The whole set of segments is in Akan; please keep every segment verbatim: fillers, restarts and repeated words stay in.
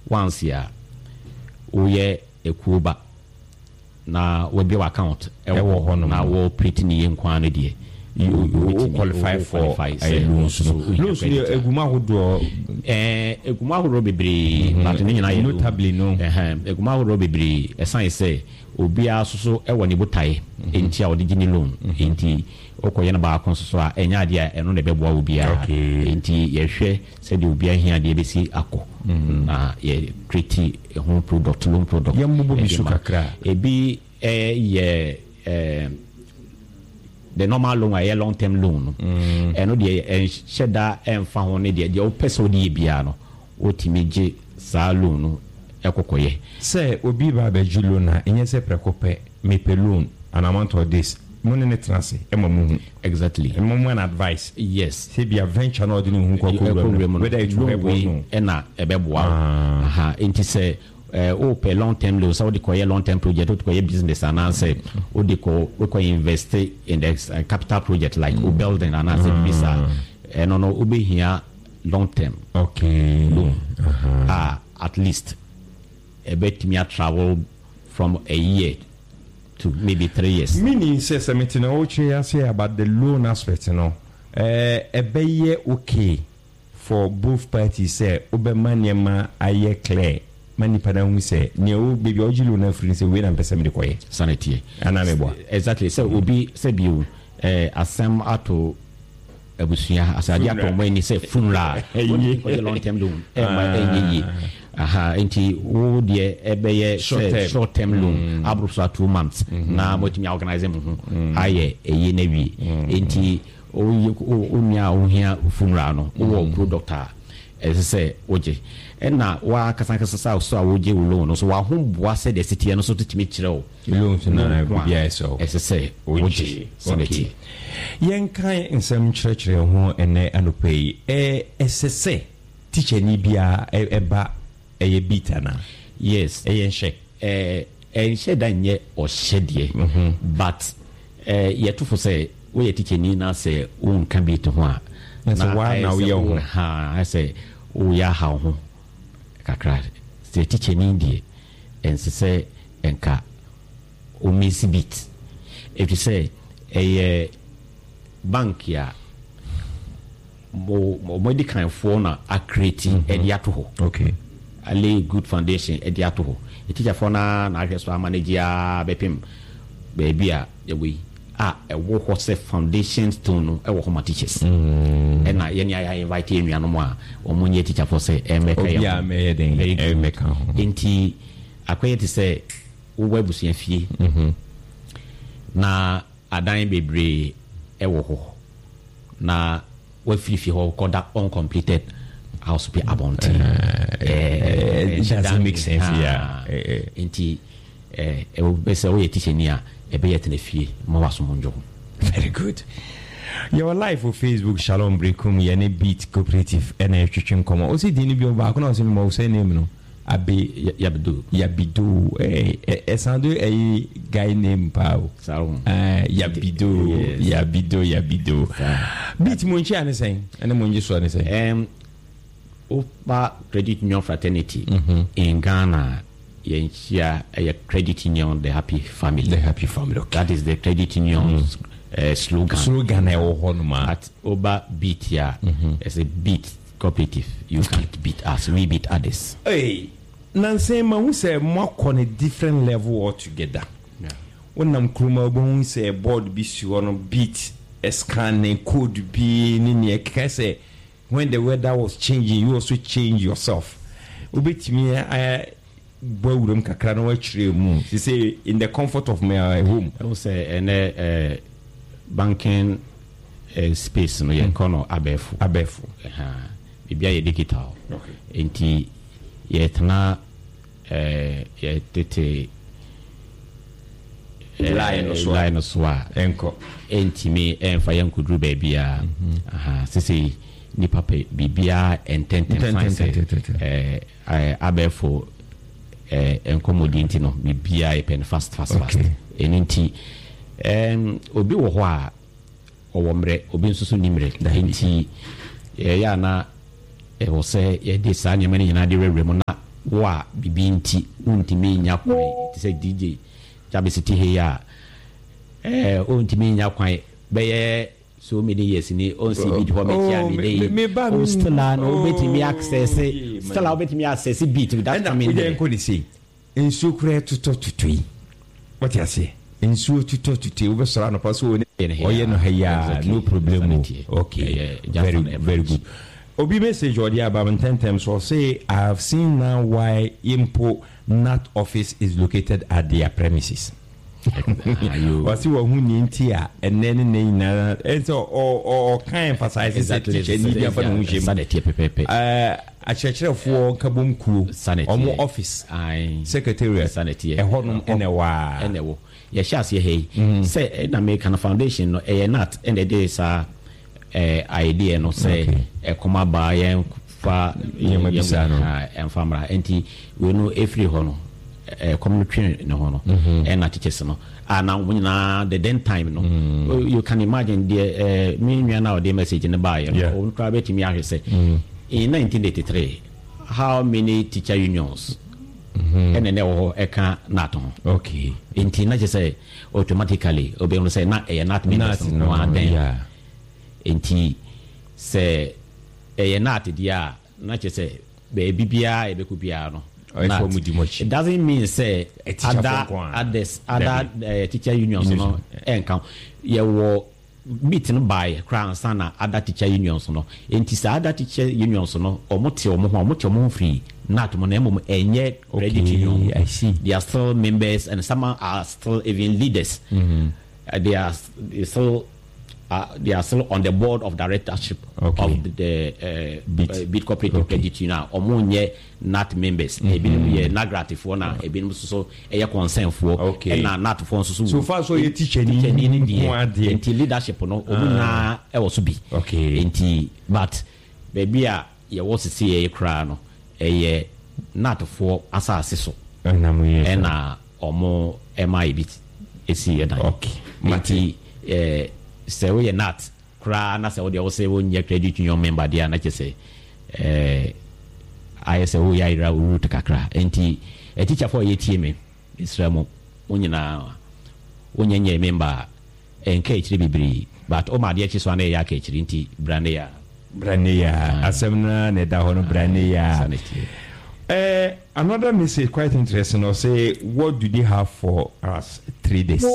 once ya woyɛ ekuba na wo be account ɛwɔ hɔ no na wo print ni yenkwa no de you, you, you qualify for a loans loans eguma hodo eh eguma hodo bebre but ne nyina notably no eh eguma hodo bebre esan say obi asoso ɛwɔ ne botae enti a ɔde gini loan enti okoye na ba akon so a enya ade a ɛno na bɛboa obi a enti yɛhwɛ sɛ de obi ahia de besi akɔ na yɛ create a home product loan product yɛmbo bi so kakra ebi eh yɛ eh the normal loan a long term loan ɛno de ɛhyɛda ɛmfa ho ne de de opɛsɛ odi bia no otimi gye saa loan no ekokoye say obi ba ba ju loan na enye se prekope me pe loan an amount of this money ne transe e mamu exactly e mamu an advice yes say be adventure no ordinary hu ko whether it will help no e na e be boa aha enti say o pe long term loan so de koye long term project o koye business and say o de ko we ko invest in the uh, capital project like o building and say bisa e no no o be here long term okay loan ah at least a bit me travel from a year to maybe three years. Meaning, says I mean, you know, say about the loan aspect, you know, uh, a be okay for both parties. Say, Obemaniama, aye clear. Many padam we say, near baby Ojilu na free say, wait and person the quiet. Sanity. And I'm exactly. So, Obi said you, uh, asem ato. Ebusia asadia to when he say funeral long term loan e ma enyi aha enti wo de ebeye short term loan abrusa two months na motimi organize mu aye eyi na wi enti onya ohia funeral no wo product a ese oje na wa kasankasa sa so a woje loan no so wa homboa se de city no so titimi kire o loan na bia so ese oje sanity yen kan nsem kyerɛkyerɛ ho ene anopai eh esese teacher ni bia eba eye bitana yes eye nhye eh enhye da nye o hyedie but eh yetufo say we teacher ni na say un kan bit ho a na wa na we ho ha I say o ya ha ho kakra say teacher ni die ensese enka o miss bit if you say eh bank ya mo mo di kan for na a create ediato ho okay a lay good foundation ediato ho e teacher for na na hwe so manage ya bepim baby a we a e wo ho se foundation stone no e wo ho ma teachers e na ye ni I invite enua no mo a o mo nye teacher for say e make ya me den e make ho enti akoye ti say wo wabusu afie na adan bebre ewo ho na we free fi ho koda uncompleted house be abonti eh it doesn't make sense yeah enti eh e be say we teach ni a e be yet na fie mo waso monjo. Very good. Your life on Facebook Shalom Brekum yene beat cooperative ene twetwen komo o se di ni bi o ba ko na o se mo say name no Abi Yabido Yabido eh eh sando eh guy name pa o eh Yabido Yabido Yabido beat mo nchi ane sen ene mo nji so ane sen em Opa Credit Union Fraternity in Ghana yenchia a credit union the happy family the happy family okay. That is the credit union's uh, slogan slogan e wo ho no ma at Oba beat ya as a beat cooperative you can't beat us we beat others hey nanse ma hu say mo on different level altogether yeah wonam kroma bo hu say board bi si no beat scan code bi ni ne ka say when the weather was changing you also change yourself obetimi I bawurum kakra no akire mu say in the comfort of my home I will say and uh, banking uh, space no yen kono abefu abefu aha bibia ye digital okay enti ye tana eh ye tete line so line so a enko enti me enfa yen kudru ba bia aha sisi ni papa bibia ententen eh abefu eh enkomodinti no bibia e pen fast fast fast enti em obi wo ho a owo mre obi nsusu ni mre enti eh ya na e wo se ye de sa nyama ni nyina de rewre mu na wa bibi nti untimi nya kwan ti say D J Jabesiti he ya eh untimi nya kwan be so many years ni on C B ho me tia me dey o still no betimi access still o betimi access beat with that time in there ko ni say ensu kure tuto tutui what you say ensu tuto tutui o be sora no paso o ye no haya no problem okay very very good obi message or there about ten times or say I have seen now why Impo Nat office is located at their premises. Wasi wa hu ni ntia enene ne na enso o o kan emphasize exactly ni bia fa no hwem sanity pepepe eh a chechirefo kabom kuro omo office secretariat sanity e honum enewa enewo ye shase he say na American Foundation no e Nat and the day sa eh idea no say e koma ba yen fa yema bisa no en famra enti we no every hono eh community no hono and na teachers no and now when the then time no mm. you can imagine the me nwa na the message in the buy no try bet me ahwe say in nineteen eighty-three how many teacher unions mm-hmm. and then e ka Nat okay enti na just say automatically obe no say na e Nat members no and then enti say e Nat dia na just say be bibia e be ku bia no it doesn't mean say other others other uh, teacher unions no enka ye wo meeting by crown sana other teacher unions no enti say other teacher unions no omote omo ho omote omo free Nat mo na emo enye credit union. I see they are still members and some are still even leaders. Mm-hmm. uh, they are they still Uh, they are still on the board of directorship okay. of the, the uh, Bit. Uh, Bit Cooperative okay. Credit Union. Omonye Nat members. Mm-hmm. Ebinum ye Nagrati for na ebinum so eye concern for okay. na Nat for so so far so ye teacher ni ni die enti leadership no omu na e wo so bi okay enti but baby a ye wo sisi ye kra no eye Nat for asase so na mo ye na omo ema bit esi ye dan okay mati eh say we Nat kra na say we dey say we credit union member dia na say eh I say we ya ira root kakra enti a teacher for ye tie me Israel onyina onyenye member enka chiri bibiri but o ma de chi so na ya ka chiri nti brane ya brane ya asemna ne da hono brane ya eh another message quite interesting or say what do they have for us three days.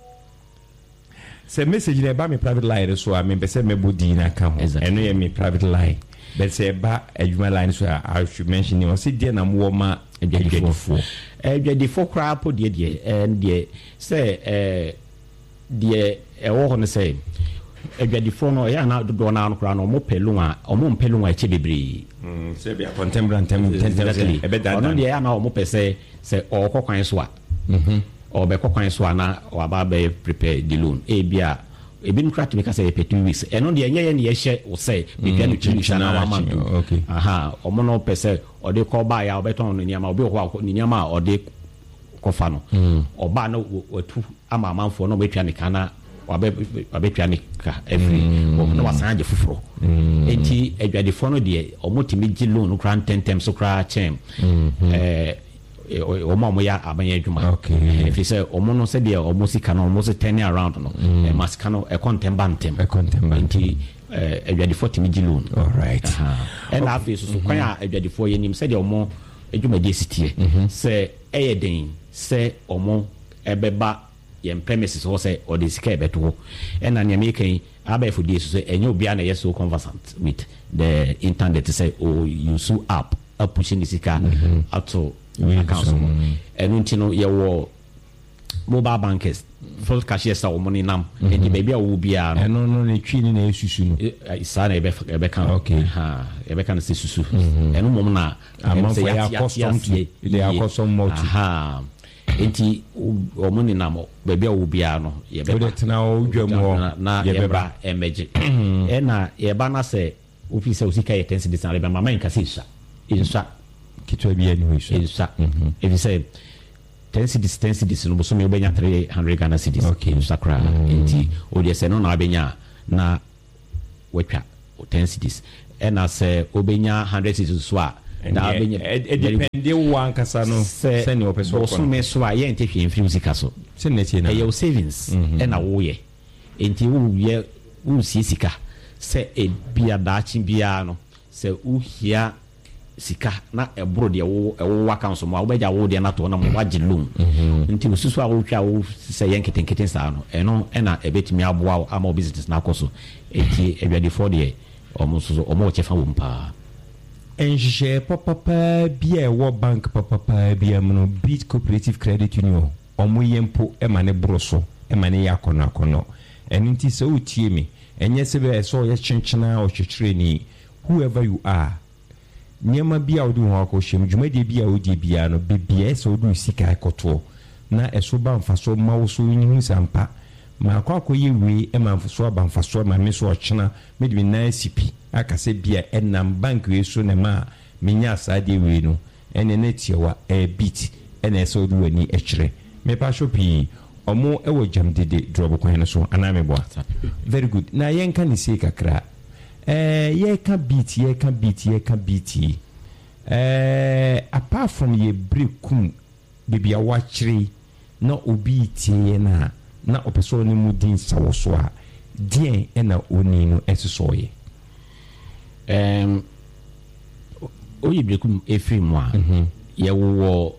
Say message in about me private line so I mean say me body na ka ho eno ye me private line but say ba adwuma line so I should mention you say dia na mo ma adwadifo adwadifo kra po die die and die say eh die e wo ho no say adwadifo no ya na dodo na no kra no mo pelu a o mo pelu a che bebre mm say be contemporary contemporary e be that no dia na o mo pese say o kokwan so a mhm or be kokwan so ana o aba be prepare the loan e bia e bin crack me ka say per two weeks e no de enye ye ne ye hye o say be bia no chinisha na wa man okay aha o mo no pese o de ko ba ya o beton no niam obi ho ni niam a o de kofa no o ba no watu ama manfo no betwa ne kana wa be betwa ne ka every o no wasan je fufuro enti adwadefo no de o motimi gi loan kra ten tem so kra chem eh o mo mo ya abanye adwuma okay if you say o mo no say there o mo sika no o mo say turn around no e masika no e contempt bantem e contempt nti eh adwadefo timi gi loan all right and after so kwan a adwadefo yenim say there o mo adwuma de sitie say e yeden say o mo ebeba yem premises ho say o de sika ebeto and na nyame kan abefo de so say enyo bia na yes so conversant with the internet say o use app up pushing the sika out to accounts and untino ye wo mobile bankers full cashiers are money nam and the baby will be a no no ne twi ni na esusu no isa na ebe ebe kan okay ha ebe kan se susu enu mom na say ya custom to they are custom multi ha enti o money nam baby will be a no ye be na o dwam ho na ye be emeje e na ye ba na se ofi se osika ye ten cedis na le mama nka se isa isa kitwa bi anyway so isa if you say ten cedis ten cedis no so me obenya three hundred Ghana cedis okay sakra enti o de se no na abenya na watwa ten cedis e na se obenya one hundred cedis so a na depende one kasa no se ne opeso so me so a ye ntehwe mfiri sika so se ne tie na e your savings e na wo ye enti wo ye wo si sika se e bia daachi bia no se wo hia sika na ebro de wo wo account so mo wo beja wo de na to na mo wage loan nti osusu a wo twa wo se ye nketenketen sa no e no e na ebetimi aboa ama business na akoso enti ebiade for de omo so omo chefa wo mpa enje papa bia wo bank papa bia mo Beat Cooperative Credit Union omo yempo e ma ne broso e ma ne yakono akono eni nti se o tie me enye se be so ye chenchena o chechire ni whoever you are nyema bia odu ho akoshem dwumade bia odi bia no bebia so odu sika ekoto na eso ba mfaso mawo so nyihu sampa ma akwa ye we e ma mfaso ba mfaso ma me so ochena me de na sipi aka se bia enam bank we so ne ma menya asade we no ene na tiewa e Beat ene so odu ani echire me pa shopi omo e wo jam dede drop kwan no so ana me boa very good na yenka ni se kakra eh ye ka Beat ye ka Beat ye ka Beat eh apart from ye breakum baby a watchri na obi tie na na opeso ni mu din sawoso a dien e na oni no esiso ye em oyi breakum efri mu a ye wo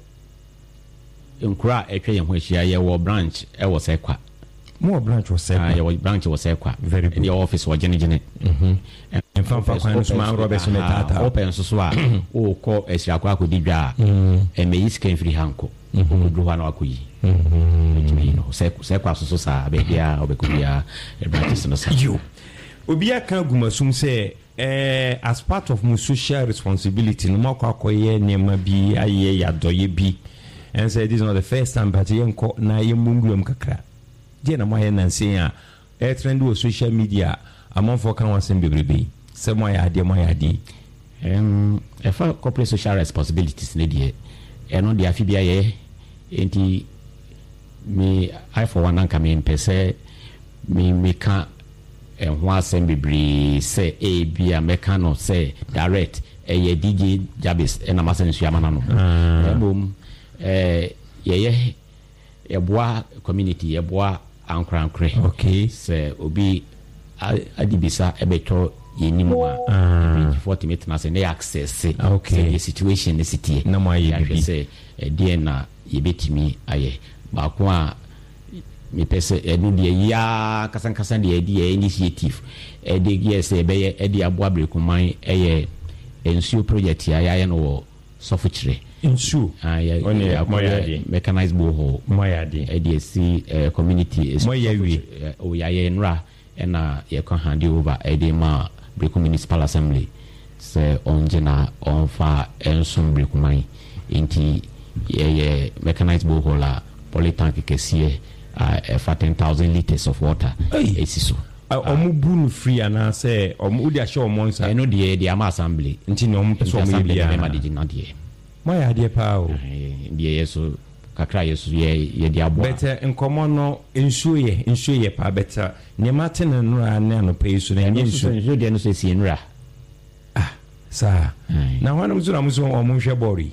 nkura etwe ye ho ahia ye wo branch e wo sekwa more branch was said. Your branch was said very good. In the office was Jenny Jenny. And from Fan Robertson open so oh call a Shaqua could be jar and may came free hanko. Do one or kui. Sequa Sosa, Bedia, or Becuia, a branch in the you. Ubia Kaguma soon say, as part of my social responsibility, no more cocoye near my be a year do ye be. And said, this is not the first time, but young court na ye mungum kakra. Jena moye na nsia e trend wo social media amonfo kan wasen bebrebe se moye ade moye ade em e fa corporate social responsibilities ne die e no dia fibia ye enti me I for one anka me mpese me me kan e ho asen bebre se e bia me kan no se direct e ye D J Jabis e na masen su amana no e bom e ye ye e boa community e boa ankrankre okay se obi adibisa ebeto yenimu a forty minutes na se na access okay the situation the city na mo aye bi se e die na yebetimi aye ba ko a me pese edu die ya kasan kasan die die initiative e de yes e be e de aboa brekuman eye ensuo project ya ya no sofuchire insu ah yeah only mechanized borehole moyade A D C uh, community is moyawi o ya ye nra na ye can hand over edema Brekum Municipal Assembly se onjina onfa ensum Brekuman inti ye ye mechanized borehole a polytank kesie uh, ten thousand liters of water esiso omu bunu free ana say omu udi asho monsa eno de de ama assembly nti no omu peso omu ye bia ma de na de moya ade pa o die yeso kakra yeso ye ye di abo better enkomo no ensuo ye ensuo ye pa better ne mate na nura na no pe so na nye ensuo ensuo de no se si nura ah sa na wana muzo na muzo omu hwe bori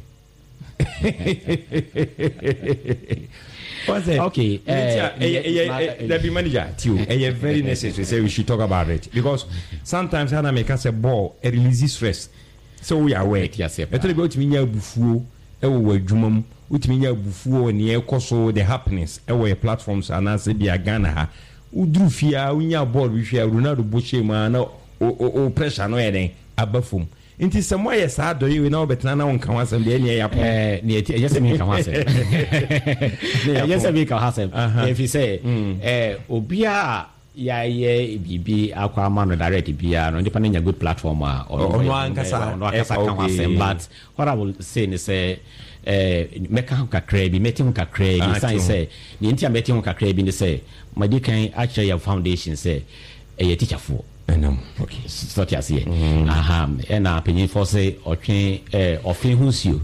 what's it okay eh eh that be manager too eh very necessary say we should talk about it because sometimes hana make us a ball a release stress so we are aware etele be otimi nya abufuo e wo adwumam otimi nya abufuo ne e koso the happiness e wo platforms anase bia Ghana ha udru fia unya ball bi fia Ronaldo boche ma na o pressure no yeden abafum nti se mo ye sa do yi na obetana na wonka wasem de ne ya eh ne yese me ka wasem ne yese me ka wasem if you say eh obia ya ye bibi akwa ama no direct bia no ndepana nya good platform a ono ankasa ono ankasa ka wasem but what I will say is say eh meka kakra bi meti kakra bi sai say ne ntia meti kakra bi ne say madi kan actually your foundation say eh teacher for enam okay so tias here aha e na penyin for say otwen eh ofin hunsio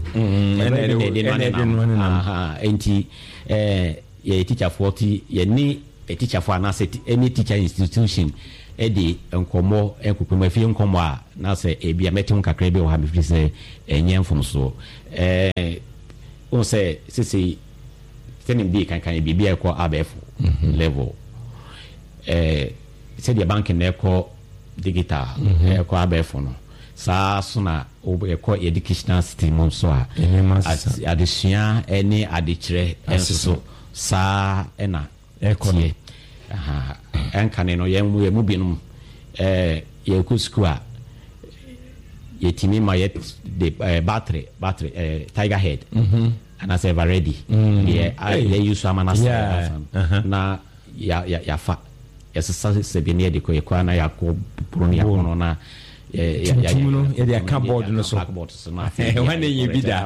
aha enti eh ye teacher forty ye ni a teacher for an asset any teacher institution e de enkomo enkopema fi enkomo a na say e bia metem kakra bi o ha me firi say enye mfomso eh o say sisi tenim bi kan kan bi bia ko abefo level eh say the bank na ko digital e ko abefo no sa so na o e ko educational system so a adesua ene adekire enso sa ena e ko no aha enkane no ye mu mu binum eh ye ku school a ye timi ma ye the uh, battery battery uh, Tiger Head mhm and I say ready yeah I they use amana na ya ya ya fa yes se bi ne de ko ye kwa na ya ko pro ne ya kono na ya ya ya ya cardboard no so cardboard so na when ye bi da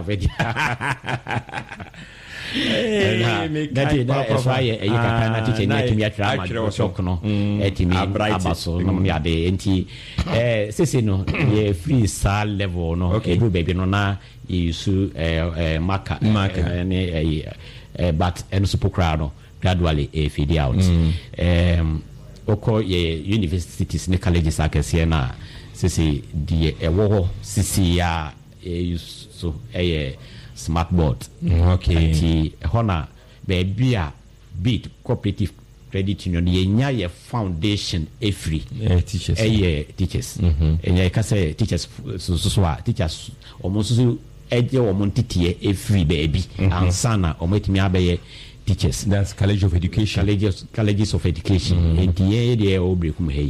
that is that is why e ka na teacher ne timi atra ma shock no e timi abaso no me ade enti eh sese no ye free sal level no e do baby no na use eh eh maka ne eh but en super crowd no gradually e fade out um oko ye universities ne colleges akese na sese die e wo sisi ya e so eh smart board okay ti hona baby a bit cooperative credit union ye nya ye foundation e free eh teachers eh teachers enya ka say teachers so so a teachers almost so eje o mon titie e free baby ansana o metimi abaye teachers that's college of education colleges colleges of education enti ye o brekum hey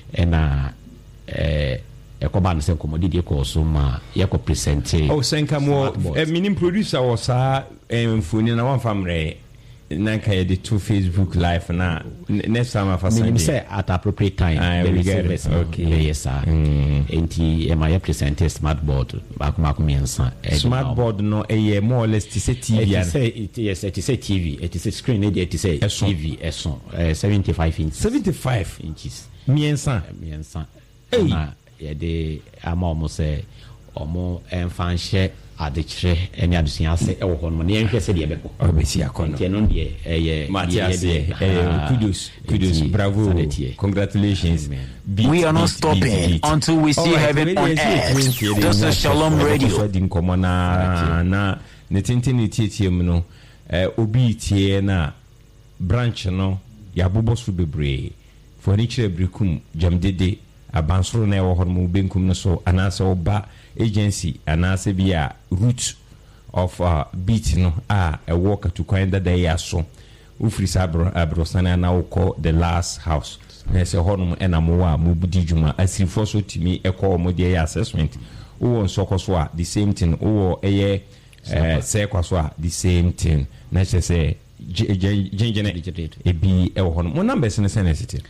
na eh ekoba no se komodidi ko so ma ye ko present oh senka mo e minim producer was sa mfoni na one family na ka ye the two Facebook live na next time after minim say at appropriate time there we get it. Okay yes sir enti e ma ye present smart board ba kuma ko miensa smart board no e ye more or less to say T V and say it yes it say T V it is screen it say T V eson seventy-five inches seventy-five inches miensa miensa na ye de ama omo se omo enfanhye adekire ene adusua se e wo ho no ne enhwe se de beko obesi akono teno de eye Matias eh kudos kudos bravo congratulations we are not stopping until we see heaven on earth. This is Shalom Radio din komo na na ne tenten tietie mu no eh obi tie na branch no ya bobo so bebre furniture brekum jamdede abansoro na ewo hormo benkum no so anase oba agency anase bia root of uh, beat no a ewo katukwan da ya so ufri sabro abrosana na uko the last house na se hormo enamo wa mubudi djuma asifo so timi ekọ mo de assessment wo nsokoso a the same thing wo eye eh se kwaso a the same thing na se se jenjene ebi ewo hormo mo numbers ne sensitive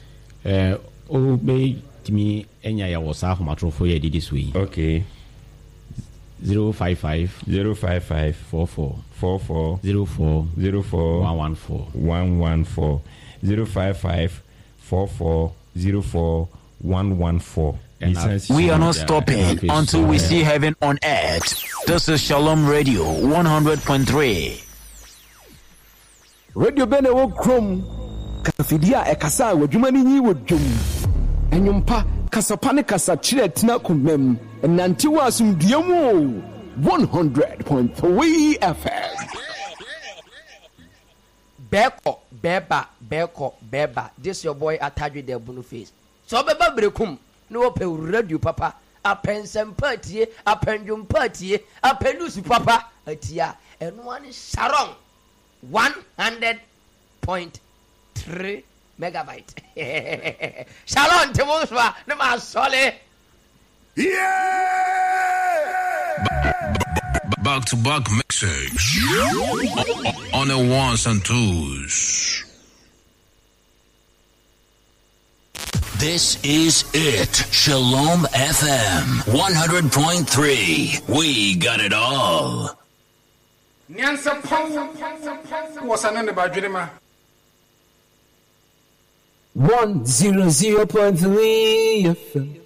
eh o be timi enya ya wosa ahomatrofo ye didi so yi okay zero five five zero five five four four four four zero four zero four one one four one one four zero five five four four zero four one one four. We are not stopping until we see heaven on earth. This is Shalom Radio one hundred point three. Radio Bene wo krom kafidia ekasa wadwuma ni nyi wodwum enyumpa kasapa ne kasa chire tina kumem nanti wasum diamu one hundred point three F M. Beko beba beko beba this your boy Atadwe de Bunu face so beba brekum no pe radio papa apensem patie apendum patie apenusu papa atia eno an Sharon one hundred point three megabyte. Shalom Timoswa, no ma sole. Yeah! Back to back message on the ones and twos. This is it. Shalom F M one hundred point three. We got it all. Nyansa Pong was an about one hundred point three F M.